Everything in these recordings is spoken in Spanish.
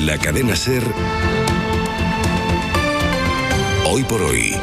En la cadena SER, Hoy por Hoy,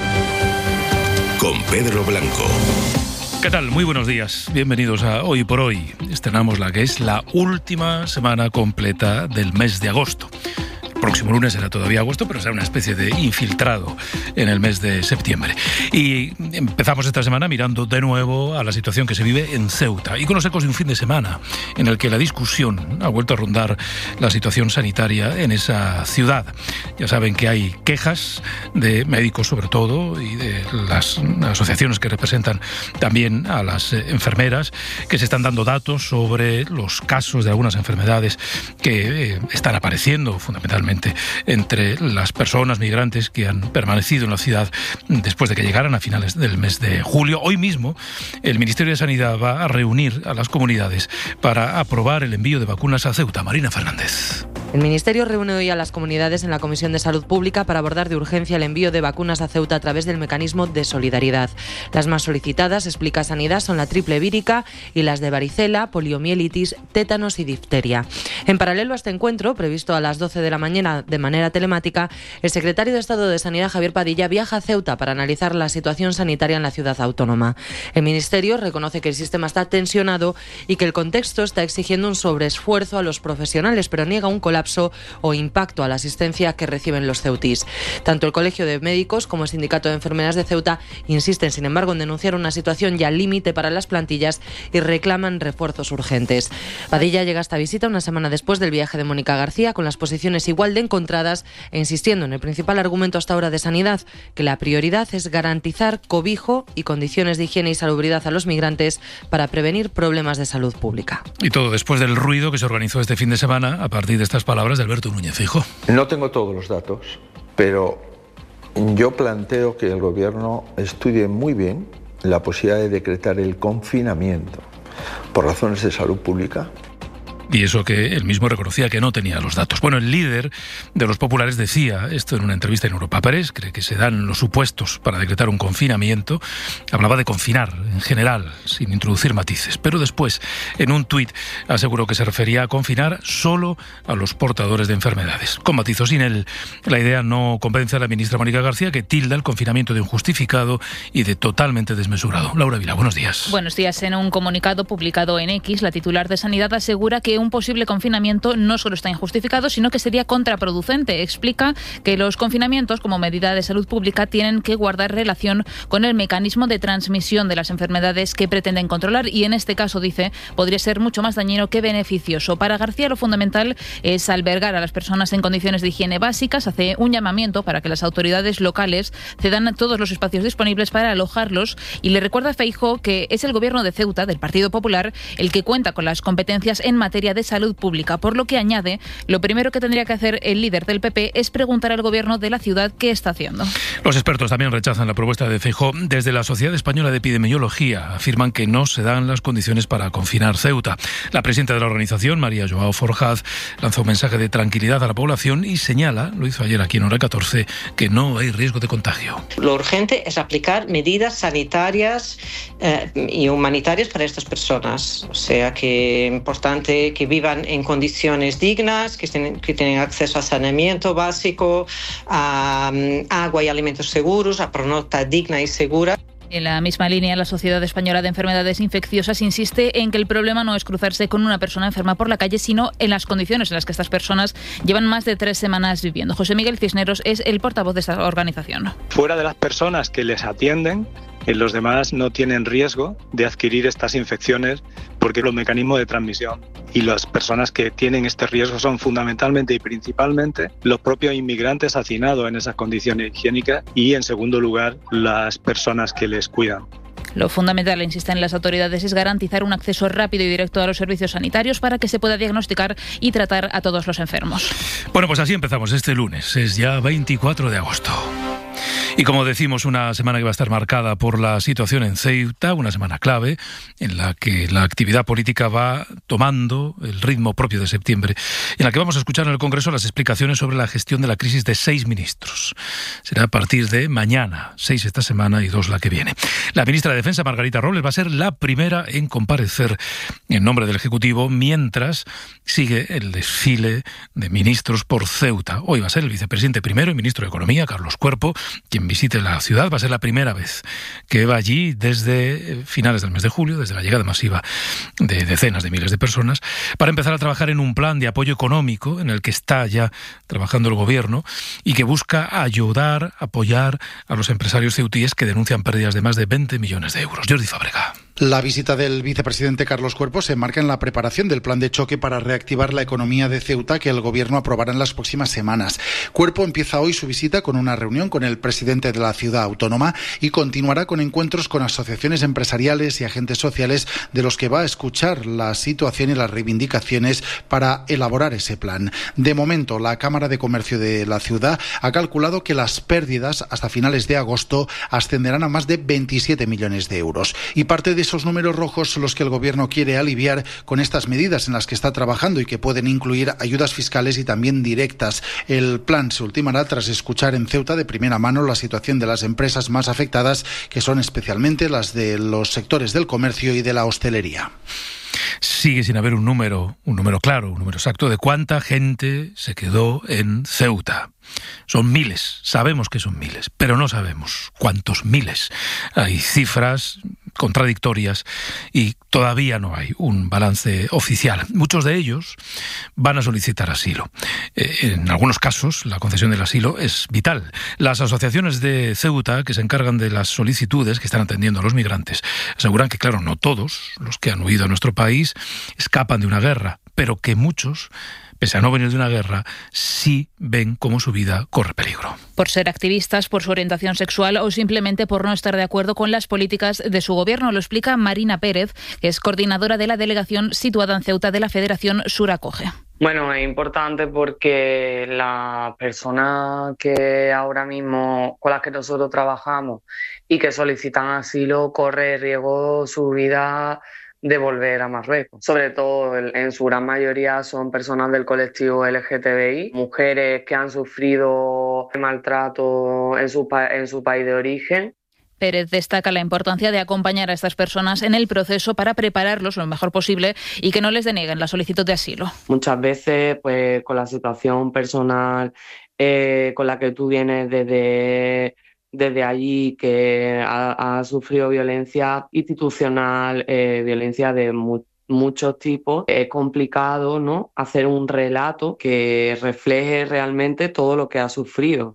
con Pedro Blanco. ¿Qué tal? Muy buenos días. Bienvenidos a Hoy por Hoy. Estrenamos la que es la última semana completa del mes de agosto. El próximo lunes será todavía agosto, pero será una especie de infiltrado en el mes de septiembre. Y empezamos esta semana mirando de nuevo a la situación que se vive en Ceuta y con los ecos de un fin de semana en el que la discusión ha vuelto a rondar la situación sanitaria en esa ciudad. Ya saben que hay quejas de médicos sobre todo y de las asociaciones que representan también a las enfermeras, que se están dando datos sobre los casos de algunas enfermedades que están apareciendo fundamentalmente entre las personas migrantes que han permanecido en la ciudad después de que llegaran a finales del mes de julio. Hoy mismo el Ministerio de Sanidad va a reunir a las comunidades para aprobar el envío de vacunas a Ceuta. Marina Fernández. El Ministerio reúne hoy a las comunidades en la Comisión de Salud Pública para abordar de urgencia el envío de vacunas a Ceuta a través del mecanismo de solidaridad. Las más solicitadas, explica Sanidad, son la triple vírica y las de varicela, poliomielitis, tétanos y difteria. En paralelo a este encuentro, previsto a las 12 de la mañana de manera telemática, el secretario de Estado de Sanidad, Javier Padilla, viaja a Ceuta para analizar la situación sanitaria en la ciudad autónoma. El Ministerio reconoce que el sistema está tensionado y que el contexto está exigiendo un sobreesfuerzo a los profesionales, pero niega un colapso o impacto a la asistencia que reciben los ceutís. Tanto el Colegio de Médicos como el Sindicato de Enfermeras de Ceuta insisten, sin embargo, en denunciar una situación ya límite para las plantillas y reclaman refuerzos urgentes. Padilla llega a esta visita una semana después del viaje de Mónica García, con las posiciones igual de encontradas e insistiendo en el principal argumento hasta ahora de Sanidad, que la prioridad es garantizar cobijo y condiciones de higiene y salubridad a los migrantes para prevenir problemas de salud pública. Y todo después del ruido que se organizó este fin de semana a partir de estas palabras de Alberto Núñez Feijóo. No tengo todos los datos, pero yo planteo que el Gobierno estudie muy bien la posibilidad de decretar el confinamiento por razones de salud pública. Y eso que él mismo reconocía que no tenía los datos. Bueno, el líder de los populares decía esto en una entrevista en Europa Press, cree que se dan los supuestos para decretar un confinamiento. Hablaba de confinar en general, sin introducir matices. Pero después, en un tuit, aseguró que se refería a confinar solo a los portadores de enfermedades. Con matizos, sin él, la idea no convence a la ministra Mónica García, que tilda el confinamiento de injustificado y de totalmente desmesurado. Laura Vila, buenos días. Buenos días. En un comunicado publicado en X, la titular de Sanidad asegura que un posible confinamiento no solo está injustificado, sino que sería contraproducente. Explica que los confinamientos, como medida de salud pública, tienen que guardar relación con el mecanismo de transmisión de las enfermedades que pretenden controlar y, en este caso, dice, podría ser mucho más dañino que beneficioso. Para García, lo fundamental es albergar a las personas en condiciones de higiene básicas. Hace un llamamiento para que las autoridades locales cedan todos los espacios disponibles para alojarlos y le recuerda a Feijóo que es el gobierno de Ceuta, del Partido Popular, el que cuenta con las competencias en materia de salud pública, por lo que añade, lo primero que tendría que hacer el líder del PP es preguntar al gobierno de la ciudad qué está haciendo. Los expertos también rechazan la propuesta de Feijóo. Desde la Sociedad Española de Epidemiología afirman que no se dan las condiciones para confinar Ceuta. La presidenta de la organización, María Joao Forjaz, lanzó un mensaje de tranquilidad a la población y señala, lo hizo ayer aquí en Hora 14, que no hay riesgo de contagio. Lo urgente es aplicar medidas sanitarias y humanitarias para estas personas. O sea, que es importante que vivan en condiciones dignas, que tienen acceso a saneamiento básico, a agua y alimentos seguros, a pernocta digna y segura. En la misma línea, la Sociedad Española de Enfermedades Infecciosas insiste en que el problema no es cruzarse con una persona enferma por la calle, sino en las condiciones en las que estas personas llevan más de 3 semanas viviendo. José Miguel Cisneros es el portavoz de esta organización. Fuera de las personas que les atienden, los demás no tienen riesgo de adquirir estas infecciones porque los mecanismos de transmisión y las personas que tienen este riesgo son fundamentalmente y principalmente los propios inmigrantes hacinados en esas condiciones higiénicas y, en segundo lugar, las personas que les cuidan. Lo fundamental, insisten las autoridades, es garantizar un acceso rápido y directo a los servicios sanitarios para que se pueda diagnosticar y tratar a todos los enfermos. Bueno, pues así empezamos este lunes. Es ya 24 de agosto. Y como decimos, una semana que va a estar marcada por la situación en Ceuta, una semana clave en la que la actividad política va tomando el ritmo propio de septiembre, en la que vamos a escuchar en el Congreso las explicaciones sobre la gestión de la crisis de 6 ministros. Será a partir de mañana, 6 esta semana y 2 la que viene. La ministra de Defensa, Margarita Robles, va a ser la primera en comparecer en nombre del Ejecutivo mientras sigue el desfile de ministros por Ceuta. Hoy va a ser el vicepresidente primero y ministro de Economía, Carlos Cuerpo, quien visite la ciudad. Va a ser la primera vez que va allí desde finales del mes de julio, desde la llegada masiva de decenas de miles de personas, para empezar a trabajar en un plan de apoyo económico en el que está ya trabajando el Gobierno y que busca ayudar, apoyar a los empresarios ceutíes que denuncian pérdidas de más de 20 millones de euros. Jordi Fábrega. La visita del vicepresidente Carlos Cuerpo se enmarca en la preparación del plan de choque para reactivar la economía de Ceuta que el Gobierno aprobará en las próximas semanas. Cuerpo empieza hoy su visita con una reunión con el presidente de la ciudad autónoma y continuará con encuentros con asociaciones empresariales y agentes sociales de los que va a escuchar la situación y las reivindicaciones para elaborar ese plan. De momento, la Cámara de Comercio de la ciudad ha calculado que las pérdidas hasta finales de agosto ascenderán a más de 27 millones de euros. Y parte de esos números rojos son los que el Gobierno quiere aliviar con estas medidas en las que está trabajando y que pueden incluir ayudas fiscales y también directas. El plan se ultimará tras escuchar en Ceuta de primera mano la situación de las empresas más afectadas, que son especialmente las de los sectores del comercio y de la hostelería. Sigue sin haber un número claro, un número exacto de cuánta gente se quedó en Ceuta. Son miles, sabemos que son miles, pero no sabemos cuántos miles. Hay cifras contradictorias y todavía no hay un balance oficial. Muchos de ellos van a solicitar asilo. En algunos casos, la concesión del asilo es vital. Las asociaciones de Ceuta, que se encargan de las solicitudes que están atendiendo a los migrantes, aseguran que, claro, no todos los que han huido a nuestro país escapan de una guerra, pero que muchos, pese a no venir de una guerra, sí ven cómo su vida corre peligro. Por ser activistas, por su orientación sexual o simplemente por no estar de acuerdo con las políticas de su gobierno. Lo explica Marina Pérez, que es coordinadora de la delegación situada en Ceuta de la Federación Sur Acoge. Bueno, es importante porque las personas que ahora mismo con las que nosotros trabajamos y que solicitan asilo corre riesgo su vida de volver a Marruecos. Sobre todo, en su gran mayoría son personas del colectivo LGTBI, mujeres que han sufrido maltrato en su país de origen. Pérez destaca la importancia de acompañar a estas personas en el proceso para prepararlos lo mejor posible y que no les deneguen la solicitud de asilo. Muchas veces, pues, con la situación personal con la que tú vienes desde allí, que ha sufrido violencia institucional, violencia de muchos tipos, es complicado, ¿no?, hacer un relato que refleje realmente todo lo que ha sufrido.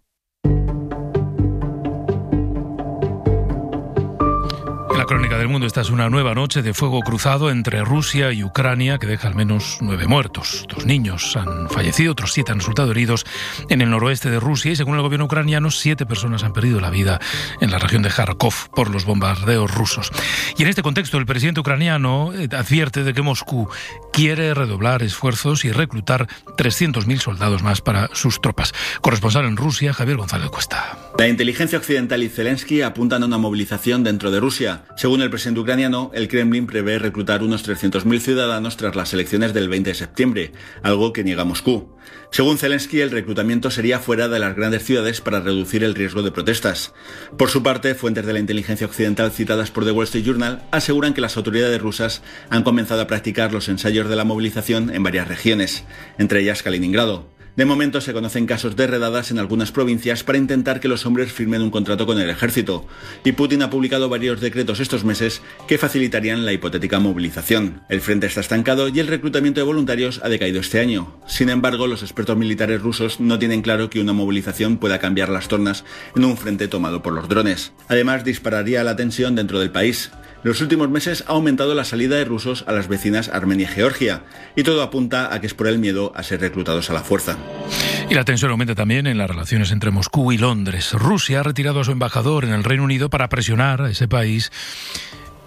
En la Crónica del Mundo, esta es una nueva noche de fuego cruzado entre Rusia y Ucrania que deja al menos 9 muertos. 2 niños han fallecido, otros 7 han resultado heridos en el noroeste de Rusia y, según el gobierno ucraniano, 7 personas han perdido la vida en la región de Kharkov por los bombardeos rusos. Y en este contexto, el presidente ucraniano advierte de que Moscú quiere redoblar esfuerzos y reclutar 300.000 soldados más para sus tropas. Corresponsal en Rusia, Javier González Cuesta. La inteligencia occidental y Zelensky apuntan a una movilización dentro de Rusia. Según el presidente ucraniano, el Kremlin prevé reclutar unos 300.000 ciudadanos tras las elecciones del 20 de septiembre, algo que niega Moscú. Según Zelensky, el reclutamiento sería fuera de las grandes ciudades para reducir el riesgo de protestas. Por su parte, fuentes de la inteligencia occidental citadas por The Wall Street Journal aseguran que las autoridades rusas han comenzado a practicar los ensayos de la movilización en varias regiones, entre ellas Kaliningrado. De momento se conocen casos de redadas en algunas provincias para intentar que los hombres firmen un contrato con el ejército, y Putin ha publicado varios decretos estos meses que facilitarían la hipotética movilización. El frente está estancado y el reclutamiento de voluntarios ha decaído este año. Sin embargo, los expertos militares rusos no tienen claro que una movilización pueda cambiar las tornas en un frente tomado por los drones. Además, dispararía la tensión dentro del país. En los últimos meses ha aumentado la salida de rusos a las vecinas Armenia y Georgia, y todo apunta a que es por el miedo a ser reclutados a la fuerza. Y la tensión aumenta también en las relaciones entre Moscú y Londres. Rusia ha retirado a su embajador en el Reino Unido para presionar a ese país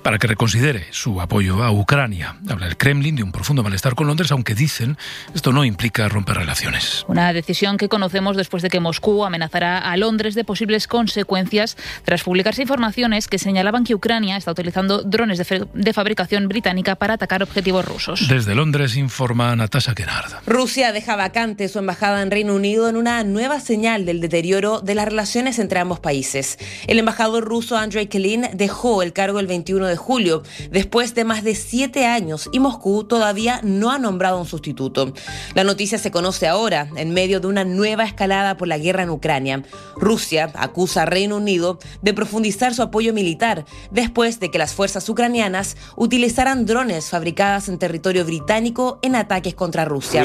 para que reconsidere su apoyo a Ucrania. Habla el Kremlin de un profundo malestar con Londres, aunque dicen esto no implica romper relaciones. Una decisión que conocemos después de que Moscú amenazará a Londres de posibles consecuencias tras publicarse informaciones que señalaban que Ucrania está utilizando drones de fabricación británica para atacar objetivos rusos. Desde Londres informa Natasha Kennard. Rusia deja vacante su embajada en Reino Unido en una nueva señal del deterioro de las relaciones entre ambos países. El embajador ruso Andrei Kelin dejó el cargo el 21 de julio, después de más de 7 años, y Moscú todavía no ha nombrado un sustituto. La noticia se conoce ahora, en medio de una nueva escalada por la guerra en Ucrania. Rusia acusa a Reino Unido de profundizar su apoyo militar, después de que las fuerzas ucranianas utilizaran drones fabricadas en territorio británico en ataques contra Rusia.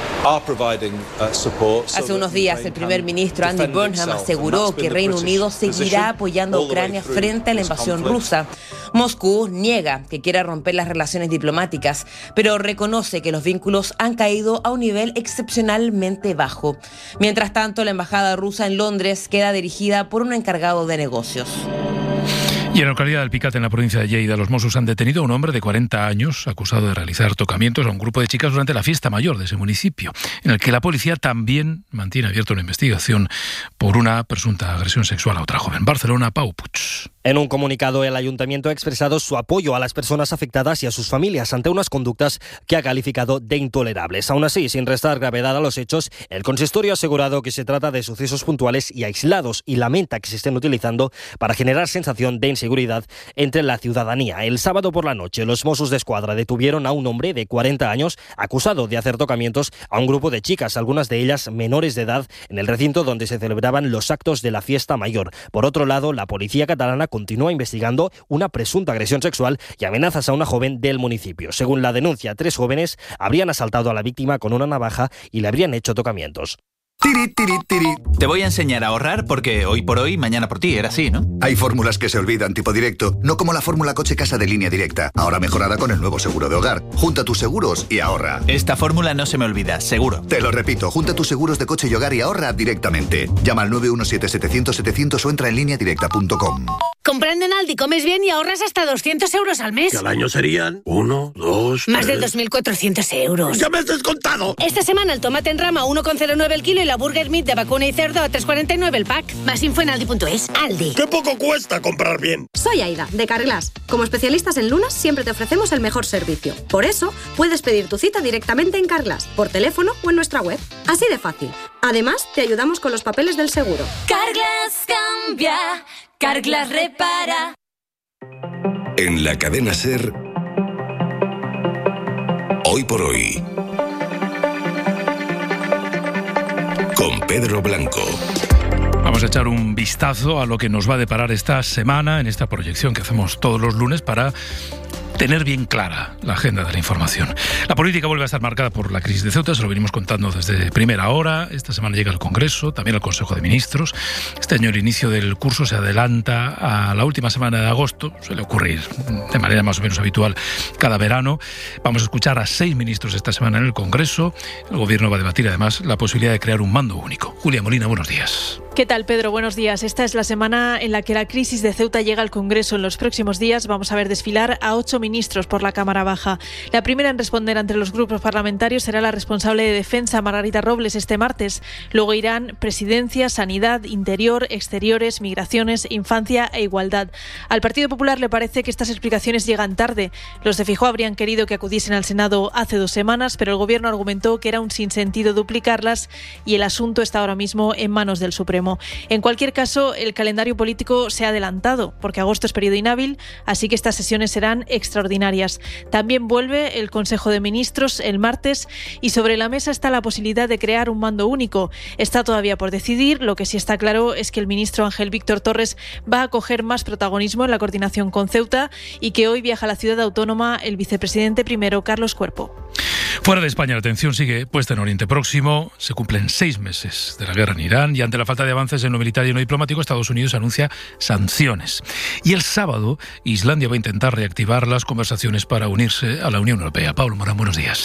Hace unos días, el primer ministro Andy Burnham aseguró que Reino Unido seguirá apoyando a Ucrania frente a la invasión rusa. Moscú niega que quiera romper las relaciones diplomáticas, pero reconoce que los vínculos han caído a un nivel excepcionalmente bajo. Mientras tanto, la embajada rusa en Londres queda dirigida por un encargado de negocios. Y en la localidad de Alpicate, en la provincia de Lleida, los Mossos han detenido a un hombre de 40 años acusado de realizar tocamientos a un grupo de chicas durante la fiesta mayor de ese municipio, en el que la policía también mantiene abierta una investigación por una presunta agresión sexual a otra joven. Barcelona, Pau Puig. En un comunicado, el ayuntamiento ha expresado su apoyo a las personas afectadas y a sus familias ante unas conductas que ha calificado de intolerables. Aún así, sin restar gravedad a los hechos, el consistorio ha asegurado que se trata de sucesos puntuales y aislados y lamenta que se estén utilizando para generar sensación de inseguridad entre la ciudadanía. El sábado por la noche, los Mossos de Escuadra detuvieron a un hombre de 40 años acusado de hacer tocamientos a un grupo de chicas, algunas de ellas menores de edad, en el recinto donde se celebraban los actos de la fiesta mayor. Por otro lado, la policía catalana continúa investigando una presunta agresión sexual y amenazas a una joven del municipio. Según la denuncia, 3 jóvenes habrían asaltado a la víctima con una navaja y le habrían hecho tocamientos. Tiri, tiri, tiri. Te voy a enseñar a ahorrar porque hoy por hoy, mañana por ti, era así, ¿no? Hay fórmulas que se olvidan, tipo directo, no como la fórmula coche-casa de Línea Directa, ahora mejorada con el nuevo seguro de hogar. Junta tus seguros y ahorra. Esta fórmula no se me olvida, seguro. Te lo repito, junta tus seguros de coche y hogar y ahorra directamente. Llama al 917-700-700 o entra en lineadirecta.com. Comprando en Aldi comes bien y ahorras hasta 200 euros al mes. Que al año serían 1, 2, Más de 2.400 euros. ¡Ya me has descontado! Esta semana el tomate en rama 1,09 el kilo y la burger meat de vacuna y cerdo a 3,49 el pack. Más info en aldi.es. Aldi. ¡Qué poco cuesta comprar bien! Soy Aida, de Carglass. Como especialistas en lunas siempre te ofrecemos el mejor servicio. Por eso, puedes pedir tu cita directamente en Carglass, por teléfono o en nuestra web. Así de fácil. Además, te ayudamos con los papeles del seguro. Carglass cambia, Carglass repara. En la cadena SER, Hoy por Hoy, con Pedro Blanco. Vamos a echar un vistazo a lo que nos va a deparar esta semana en esta proyección que hacemos todos los lunes para tener bien clara la agenda de la información. La política vuelve a estar marcada por la crisis de Ceuta, se lo venimos contando desde primera hora. Esta semana llega al Congreso, también al Consejo de Ministros. Este año el inicio del curso se adelanta a la última semana de agosto, suele ocurrir de manera más o menos habitual cada verano. Vamos a escuchar a 6 ministros esta semana en el Congreso. El Gobierno va a debatir además la posibilidad de crear un mando único. Julia Molina, buenos días. ¿Qué tal, Pedro? Buenos días. Esta es la semana en la que la crisis de Ceuta llega al Congreso. En los próximos días vamos a ver desfilar a 8 ministros por la Cámara Baja. La primera en responder ante los grupos parlamentarios será la responsable de Defensa, Margarita Robles, este martes. Luego irán Presidencia, Sanidad, Interior, Exteriores, Migraciones, Infancia e Igualdad. Al Partido Popular le parece que estas explicaciones llegan tarde. Los de Feijóo habrían querido que acudiesen al Senado hace 2 semanas, pero el Gobierno argumentó que era un sinsentido duplicarlas y el asunto está ahora mismo en manos del Supremo. En cualquier caso, el calendario político se ha adelantado, porque agosto es periodo inhábil, así que estas sesiones serán extraordinarias. También vuelve el Consejo de Ministros el martes y sobre la mesa está la posibilidad de crear un mando único. Está todavía por decidir. Lo que sí está claro es que el ministro Ángel Víctor Torres va a coger más protagonismo en la coordinación con Ceuta y que hoy viaja a la ciudad autónoma el vicepresidente primero, Carlos Cuerpo. Fuera de España, la atención sigue puesta en Oriente Próximo. Se cumplen 6 meses de la guerra en Irán y ante la falta de avances en lo militar y en lo diplomático, Estados Unidos anuncia sanciones. Y el sábado, Islandia va a intentar reactivar las conversaciones para unirse a la Unión Europea. Pablo Morán, buenos días.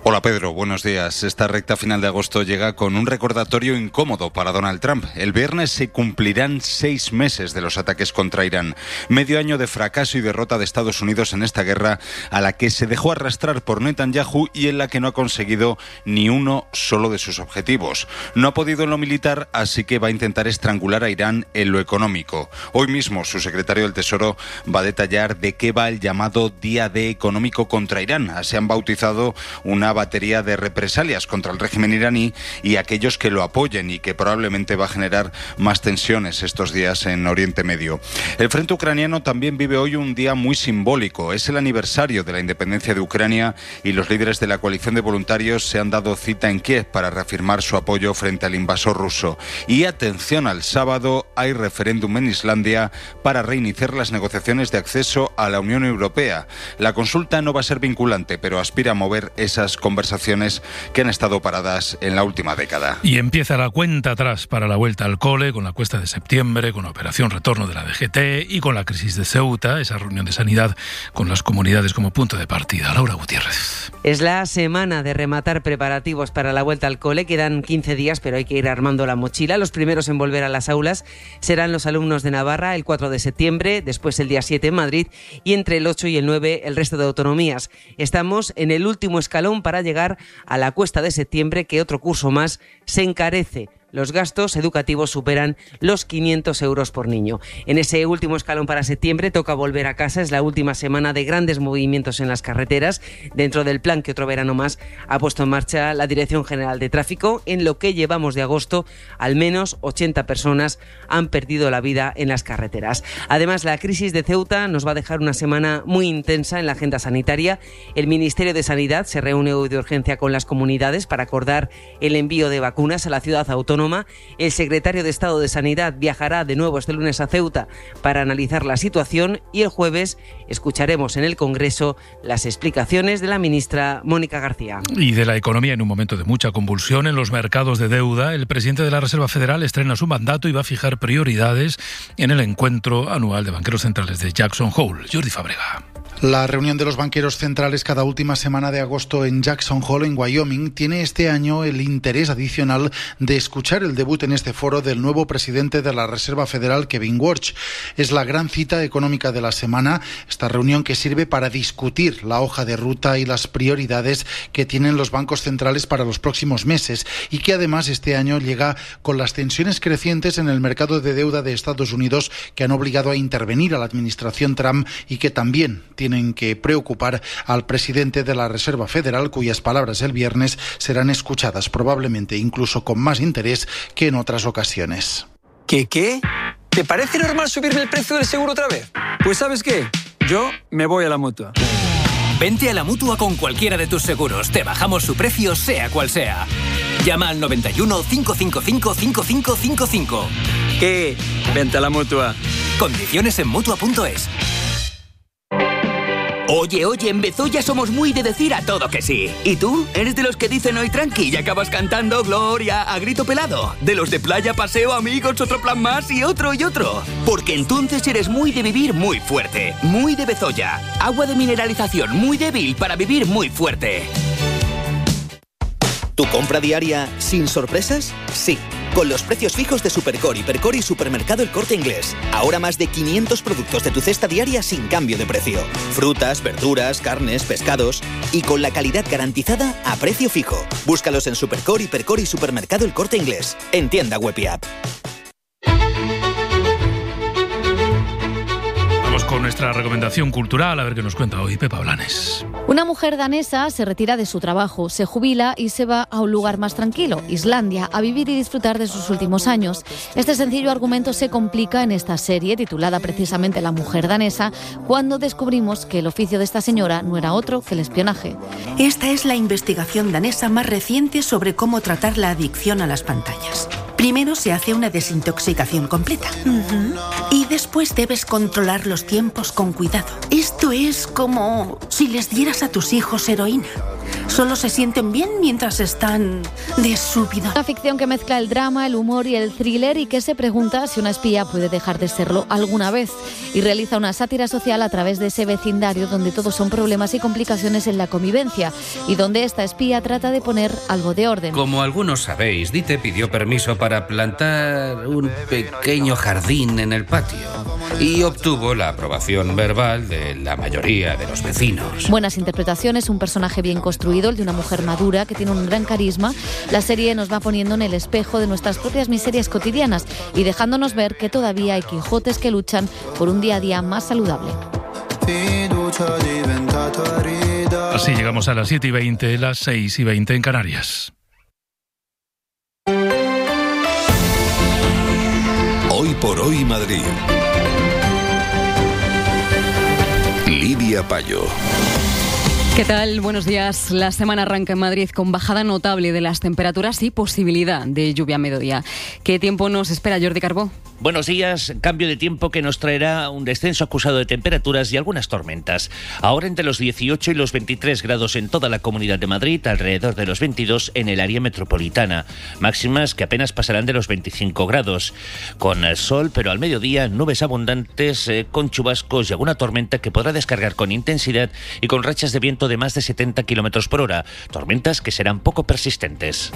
Hola Pedro, buenos días. Esta recta final de agosto llega con un recordatorio incómodo para Donald Trump. El viernes se cumplirán 6 meses de los ataques contra Irán. Medio año de fracaso y derrota de Estados Unidos en esta guerra a la que se dejó arrastrar por Netanyahu y en la que no ha conseguido ni uno solo de sus objetivos. No ha podido en lo militar, así que va a intentar estrangular a Irán en lo económico. Hoy mismo su secretario del Tesoro va a detallar de qué va el llamado Día D económico contra Irán. Se han bautizado una batería de represalias contra el régimen iraní y aquellos que lo apoyen y que probablemente va a generar más tensiones estos días en Oriente Medio. El frente ucraniano también vive hoy un día muy simbólico. Es el aniversario de la independencia de Ucrania y los líderes de la coalición de voluntarios se han dado cita en Kiev para reafirmar su apoyo frente al invasor ruso. Y atención al sábado, hay referéndum en Islandia para reiniciar las negociaciones de acceso a la Unión Europea. La consulta no va a ser vinculante, pero aspira a mover esas conversaciones que han estado paradas en la última década. Y empieza la cuenta atrás para la vuelta al cole, con la cuesta de septiembre, con la operación retorno de la DGT y con la crisis de Ceuta, esa reunión de sanidad con las comunidades como punto de partida. Laura Gutiérrez. Es la semana de rematar preparativos para la vuelta al cole. Quedan 15 días, pero hay que ir armando la mochila. Los primeros en volver a las aulas serán los alumnos de Navarra el 4 de septiembre, después el día 7 en Madrid y entre el 8 y el 9 el resto de autonomías. Estamos en el último escalón para llegar a la cuesta de septiembre, que otro curso más se encarece. Los gastos educativos superan los 500 euros por niño. En ese último escalón para septiembre toca volver a casa. Es la última semana de grandes movimientos en las carreteras, dentro del plan que otro verano más ha puesto en marcha la Dirección General de Tráfico. En lo que llevamos de agosto, al menos 80 personas han perdido la vida en las carreteras. Además, la crisis de Ceuta nos va a dejar una semana muy intensa en la agenda sanitaria. El Ministerio de Sanidad se reúne hoy de urgencia con las comunidades para acordar el envío de vacunas a la ciudad autónoma. El secretario de Estado de Sanidad viajará de nuevo este lunes a Ceuta para analizar la situación y el jueves escucharemos en el Congreso las explicaciones de la ministra Mónica García. Y de la economía, en un momento de mucha convulsión en los mercados de deuda, el presidente de la Reserva Federal estrena su mandato y va a fijar prioridades en el encuentro anual de banqueros centrales de Jackson Hole. Jordi Fábrega. La reunión de los banqueros centrales cada última semana de agosto en Jackson Hole, en Wyoming, tiene este año el interés adicional de escuchar el debut en este foro del nuevo presidente de la Reserva Federal, Kevin Warsh. Es la gran cita económica de la semana, esta reunión que sirve para discutir la hoja de ruta y las prioridades que tienen los bancos centrales para los próximos meses y que además este año llega con las tensiones crecientes en el mercado de deuda de Estados Unidos que han obligado a intervenir a la administración Trump y que también tienen que preocupar al presidente de la Reserva Federal, cuyas palabras el viernes serán escuchadas probablemente incluso con más interés que en otras ocasiones. ¿Qué? ¿Te parece normal subirme el precio del seguro otra vez? Pues ¿sabes qué? Yo me voy a la Mutua. Vente a la Mutua con cualquiera de tus seguros. Te bajamos su precio, sea cual sea. Llama al 91 555 5555. ¿Qué? Vente a la Mutua. Condiciones en Mutua.es. Oye, en Bezoya somos muy de decir a todo que sí. ¿Y tú? ¿Eres de los que dicen hoy tranqui y acabas cantando Gloria a grito pelado? ¿De los de playa, paseo, amigos, otro plan más y otro y otro? Porque entonces eres muy de vivir muy fuerte. Muy de Bezoya. Agua de mineralización muy débil para vivir muy fuerte. ¿Tu compra diaria sin sorpresas? Sí, con los precios fijos de Supercor, Hipercor y Supermercado El Corte Inglés. Ahora más de 500 productos de tu cesta diaria sin cambio de precio. Frutas, verduras, carnes, pescados y con la calidad garantizada a precio fijo. Búscalos en Supercor, Hipercor y Supermercado El Corte Inglés. En tienda web y app. Con nuestra recomendación cultural, a ver qué nos cuenta hoy Pepa Blanes. Una mujer danesa se retira de su trabajo, se jubila y se va a un lugar más tranquilo, Islandia, a vivir y disfrutar de sus últimos años. Este sencillo argumento se complica en esta serie, titulada precisamente La mujer danesa, cuando descubrimos que el oficio de esta señora no era otro que el espionaje. Esta es la investigación danesa más reciente sobre cómo tratar la adicción a las pantallas. Primero se hace una desintoxicación completa. Y después debes controlar los tiempos con cuidado. Esto es como si les dieras a tus hijos heroína. Solo se sienten bien mientras están de súbito. Una ficción que mezcla el drama, el humor y el thriller y que se pregunta si una espía puede dejar de serlo alguna vez. Y realiza una sátira social a través de ese vecindario donde todos son problemas y complicaciones en la convivencia y donde esta espía trata de poner algo de orden. Como algunos sabéis, Dite pidió permiso para plantar un pequeño jardín en el patio y obtuvo la aprobación verbal de la mayoría de los vecinos. Buenas interpretaciones, un personaje bien construido, el de una mujer madura que tiene un gran carisma. La serie nos va poniendo en el espejo de nuestras propias miserias cotidianas y dejándonos ver que todavía hay Quijotes que luchan por un día a día más saludable. Así llegamos a las 7:20, las 6:20 en Canarias. Hoy por hoy Madrid. Lidia Payo. ¿Qué tal? Buenos días. La semana arranca en Madrid con bajada notable de las temperaturas y posibilidad de lluvia a mediodía. ¿Qué tiempo nos espera, Jordi Carbó? Buenos días. Cambio de tiempo que nos traerá un descenso acusado de temperaturas y algunas tormentas. Ahora entre los 18 y los 23 grados en toda la Comunidad de Madrid, alrededor de los 22 en el área metropolitana. Máximas que apenas pasarán de los 25 grados. Con el sol, pero al mediodía nubes abundantes con chubascos y alguna tormenta que podrá descargar con intensidad y con rachas de viento de más de 70 km por hora. Tormentas que serán poco persistentes.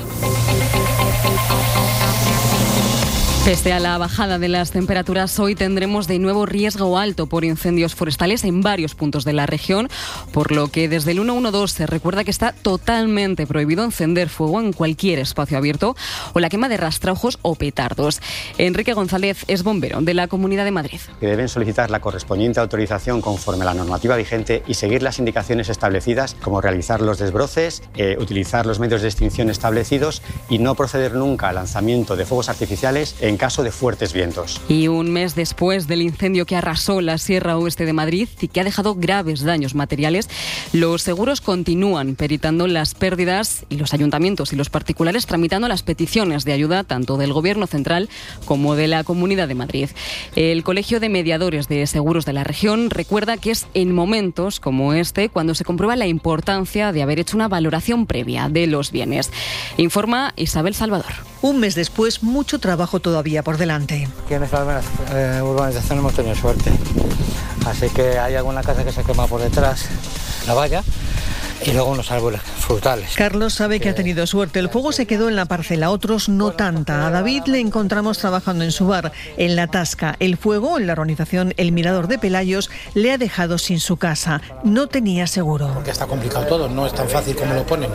Pese a la bajada de las temperaturas, hoy tendremos de nuevo riesgo alto por incendios forestales en varios puntos de la región, por lo que desde el 112 se recuerda que está totalmente prohibido encender fuego en cualquier espacio abierto o la quema de rastrojos o petardos. Enrique González es bombero de la Comunidad de Madrid. Que deben solicitar la correspondiente autorización conforme a la normativa vigente y seguir las indicaciones establecidas, como realizar los desbroces, utilizar los medios de extinción establecidos y no proceder nunca al lanzamiento de fuegos artificiales en caso de fuertes vientos. Y un mes después del incendio que arrasó la Sierra Oeste de Madrid y que ha dejado graves daños materiales, los seguros continúan peritando las pérdidas y los ayuntamientos y los particulares tramitando las peticiones de ayuda tanto del Gobierno central como de la Comunidad de Madrid. El Colegio de Mediadores de Seguros de la región recuerda que es en momentos como este cuando se comprueba la importancia de haber hecho una valoración previa de los bienes. Informa Isabel Salvador. Un mes después, mucho trabajo todavía por delante. Aquí en esta urbanización hemos tenido suerte. Así que hay alguna casa que se quema por detrás, la valla, y luego unos árboles frutales. Carlos sabe que ha tenido suerte. El fuego se quedó en la parcela, otros no tanta. A David le encontramos trabajando en su bar, en La Tasca. El fuego, en la urbanización El Mirador de Pelayos, le ha dejado sin su casa. No tenía seguro. Porque está complicado todo, no es tan fácil como lo ponen.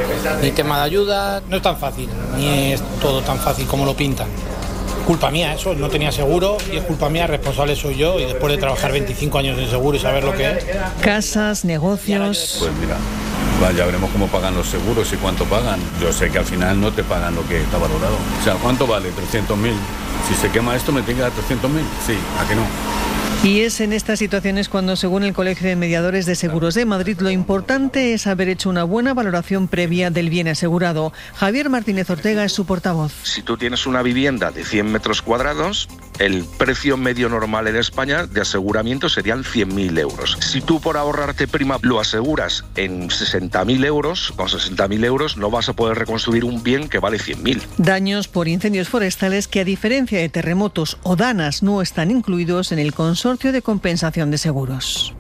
Ni tema de ayuda, no es tan fácil, ni es todo tan fácil como lo pintan. Culpa mía eso, no tenía seguro y es culpa mía, responsable soy yo y después de trabajar 25 años en seguro y saber lo que es. Casas, negocios... Pues mira, ya veremos cómo pagan los seguros y cuánto pagan. Yo sé que al final no te pagan lo que está valorado. O sea, ¿cuánto vale? 300.000. Si se quema esto, ¿me tiene que dar 300.000? Sí, ¿a que no? Y es en estas situaciones cuando, según el Colegio de Mediadores de Seguros de Madrid, lo importante es haber hecho una buena valoración previa del bien asegurado. Javier Martínez Ortega es su portavoz. Si tú tienes una vivienda de 100 metros cuadrados, el precio medio normal en España de aseguramiento serían 100.000 euros. Si tú por ahorrarte prima lo aseguras en 60.000 euros, con 60.000 euros no vas a poder reconstruir un bien que vale 100.000. Daños por incendios forestales que, a diferencia de terremotos o danas, no están incluidos en el consorcio de compensación de seguros.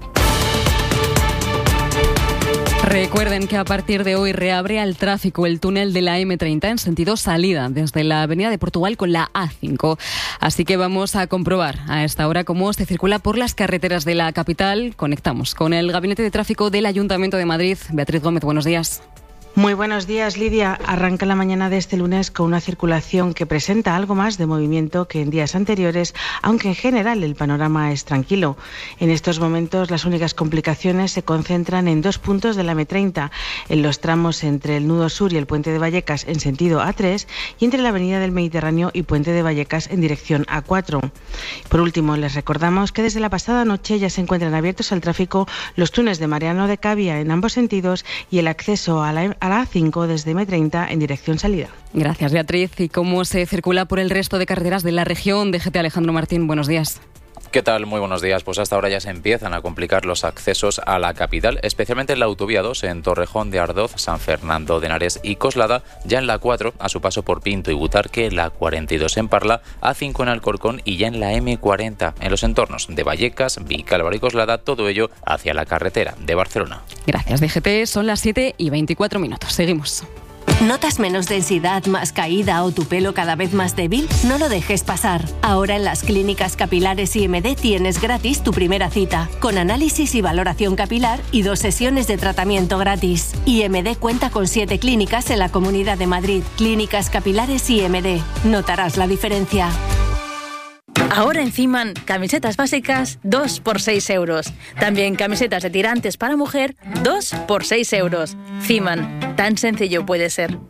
Recuerden que a partir de hoy reabre al tráfico el túnel de la M30 en sentido salida desde la Avenida de Portugal con la A5. Así que vamos a comprobar a esta hora cómo se circula por las carreteras de la capital. Conectamos con el Gabinete de Tráfico del Ayuntamiento de Madrid. Beatriz Gómez, buenos días. Muy buenos días, Lidia. Arranca la mañana de este lunes con una circulación que presenta algo más de movimiento que en días anteriores, aunque en general el panorama es tranquilo. En estos momentos las únicas complicaciones se concentran en dos puntos de la M30, en los tramos entre el Nudo Sur y el Puente de Vallecas en sentido A3 y entre la Avenida del Mediterráneo y Puente de Vallecas en dirección A4. Por último, les recordamos que desde la pasada noche ya se encuentran abiertos al tráfico los túneles de Mariano de Cavia en ambos sentidos y el acceso a la A5 desde M30 en dirección salida. Gracias, Beatriz. ¿Y cómo se circula por el resto de carreteras de la región? DGT Alejandro Martín, buenos días. ¿Qué tal? Muy buenos días. Pues hasta ahora ya se empiezan a complicar los accesos a la capital, especialmente en la autovía 2 en Torrejón de Ardoz, San Fernando de Henares y Coslada, ya en la 4 a su paso por Pinto y Butarque, la 42 en Parla, A5 en Alcorcón y ya en la M40 en los entornos de Vallecas, Vicálvaro y Coslada, todo ello hacia la carretera de Barcelona. Gracias, DGT. Son las 7:24. Seguimos. ¿Notas menos densidad, más caída o tu pelo cada vez más débil? No lo dejes pasar. Ahora en las clínicas capilares IMD tienes gratis tu primera cita, con análisis y valoración capilar y 2 sesiones de tratamiento gratis. IMD cuenta con 7 clínicas en la Comunidad de Madrid. Clínicas capilares IMD. Notarás la diferencia. Ahora en Fiman, camisetas básicas 2 por 6 euros. También camisetas de tirantes para mujer 2 por 6 euros. Fiman, tan sencillo puede ser.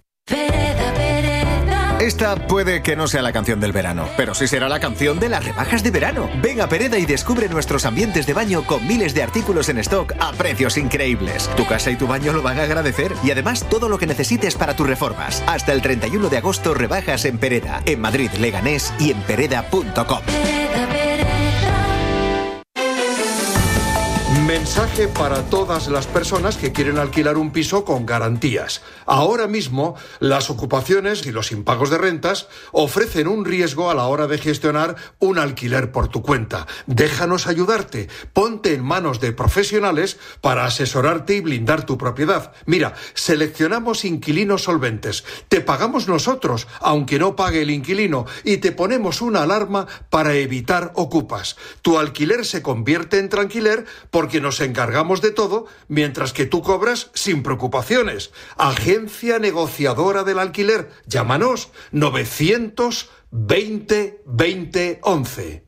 Esta puede que no sea la canción del verano, pero sí será la canción de las rebajas de verano. Ven a Pereda y descubre nuestros ambientes de baño con miles de artículos en stock a precios increíbles. Tu casa y tu baño lo van a agradecer y además todo lo que necesites para tus reformas. Hasta el 31 de agosto rebajas en Pereda, en Madrid, Leganés y en pereda.com. Mensaje para todas las personas que quieren alquilar un piso con garantías. Ahora mismo, las ocupaciones y los impagos de rentas ofrecen un riesgo a la hora de gestionar un alquiler por tu cuenta. Déjanos ayudarte. Ponte en manos de profesionales para asesorarte y blindar tu propiedad. Mira, seleccionamos inquilinos solventes. Te pagamos nosotros, aunque no pague el inquilino, y te ponemos una alarma para evitar ocupas. Tu alquiler se convierte en tranquiler porque nos encargamos de todo, mientras que tú cobras sin preocupaciones. Agencia Negociadora del Alquiler. Llámanos 920 20 11.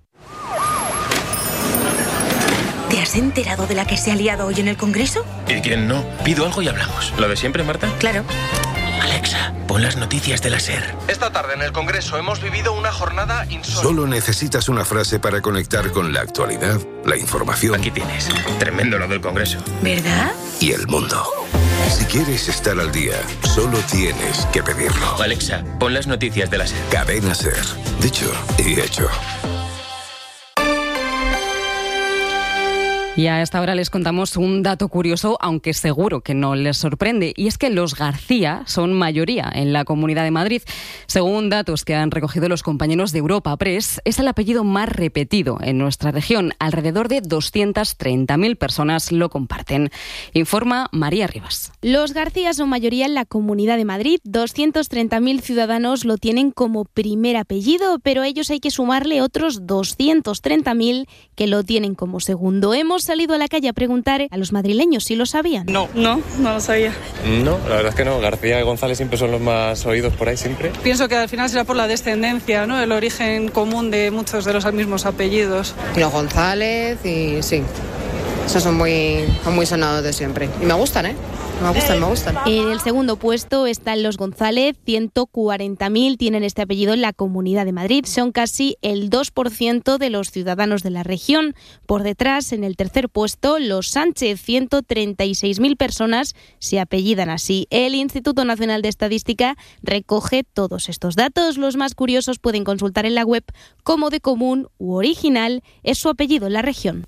¿Te has enterado de la que se ha liado hoy en el Congreso? ¿Y quién no? Pido algo y hablamos. ¿Lo de siempre, Marta? Claro. Alexa, pon las noticias de la SER. Esta tarde en el Congreso hemos vivido una jornada insólita. Solo necesitas una frase para conectar con la actualidad, la información. Aquí tienes. Tremendo lo del Congreso. ¿Verdad? Y el mundo. Si quieres estar al día, solo tienes que pedirlo. Alexa, pon las noticias de la SER. Cadena SER. Dicho y hecho. Y a esta hora les contamos un dato curioso, aunque seguro que no les sorprende, y es que los García son mayoría en la Comunidad de Madrid. Según datos que han recogido los compañeros de Europa Press, es el apellido más repetido en nuestra región. Alrededor de 230.000 personas lo comparten. Informa María Rivas. Los García son mayoría en la Comunidad de Madrid. 230.000 ciudadanos lo tienen como primer apellido, pero a ellos hay que sumarle otros 230.000 que lo tienen como segundo. Hemos salido a la calle a preguntar a los madrileños si lo sabían. No lo sabía. No, la verdad es que no. García y González siempre son los más oídos por ahí, siempre. Pienso que al final será por la descendencia, ¿no? El origen común de muchos de los mismos apellidos. Los González y sí. Esos son muy sonados de siempre. Y me gustan, ¿eh? Me gustan. En el segundo puesto están los González, 140.000 tienen este apellido en la Comunidad de Madrid. Son casi el 2% de los ciudadanos de la región. Por detrás, en el tercer puesto, los Sánchez, 136.000 personas se apellidan así. El Instituto Nacional de Estadística recoge todos estos datos. Los más curiosos pueden consultar en la web cómo de común u original es su apellido en la región.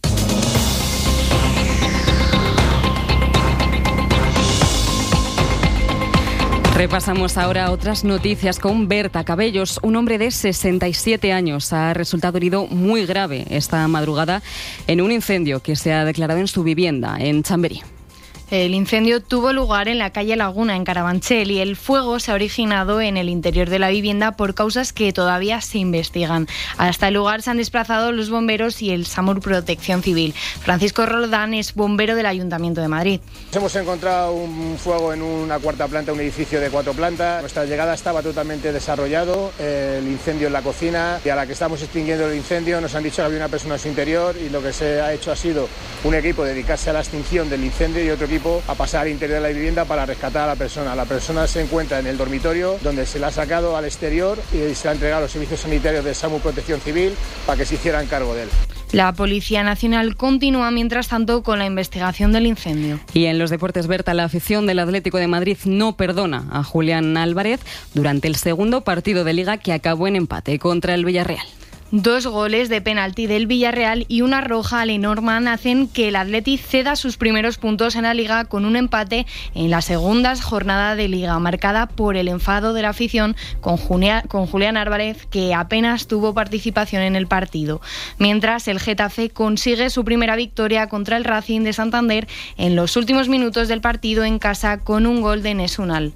Repasamos ahora otras noticias con Berta Cabellos. Un hombre de 67 años ha resultado herido muy grave esta madrugada en un incendio que se ha declarado en su vivienda en Chamberí. El incendio tuvo lugar en la calle Laguna, en Carabanchel, y el fuego se ha originado en el interior de la vivienda por causas que todavía se investigan. Hasta el lugar se han desplazado los bomberos y el SAMUR Protección Civil. Francisco Roldán es bombero del Ayuntamiento de Madrid. Hemos encontrado un fuego en una cuarta planta, un edificio de 4 plantas. Nuestra llegada estaba totalmente desarrollado, el incendio en la cocina, y a la que estamos extinguiendo el incendio nos han dicho que había una persona en su interior, y lo que se ha hecho ha sido un equipo dedicarse a la extinción del incendio y otro equipo a pasar al interior de la vivienda para rescatar a la persona. La persona se encuentra en el dormitorio, donde se la ha sacado al exterior y se la ha entregado a los servicios sanitarios de SAMUR Protección Civil para que se hicieran cargo de él. La Policía Nacional continúa, mientras tanto, con la investigación del incendio. Y en los deportes, Berta, la afición del Atlético de Madrid no perdona a Julián Álvarez durante el segundo partido de Liga, que acabó en empate contra el Villarreal. 2 goles de penalti del Villarreal y una roja a Lenormand hacen que el Athletic ceda sus primeros puntos en la Liga con un empate en la segunda jornada de Liga, marcada por el enfado de la afición con Julián Álvarez, que apenas tuvo participación en el partido. Mientras, el Getafe consigue su primera victoria contra el Racing de Santander en los últimos minutos del partido en casa con un gol de Nesu Unal.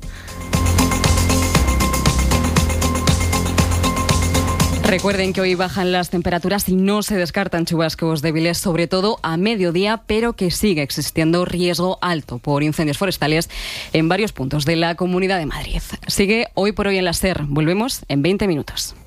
Recuerden que hoy bajan las temperaturas y no se descartan chubascos débiles, sobre todo a mediodía, pero que sigue existiendo riesgo alto por incendios forestales en varios puntos de la Comunidad de Madrid. Sigue Hoy por Hoy en la SER. Volvemos en 20 minutos.